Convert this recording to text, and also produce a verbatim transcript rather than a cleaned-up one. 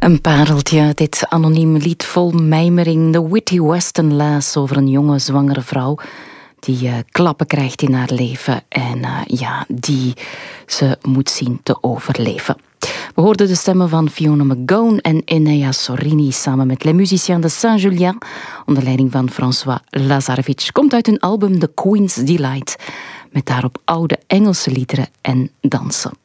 Een pareltje, dit anonieme lied vol mijmering. De Whitney Weston Lass over een jonge zwangere vrouw die uh, klappen krijgt in haar leven en uh, ja, die ze moet zien te overleven. We hoorden de stemmen van Fiona McGowan en Enea Sorini samen met Les Musiciens de Saint-Julien onder leiding van François Lazarevic. Komt uit hun album The Queen's Delight met daarop oude Engelse liederen en dansen.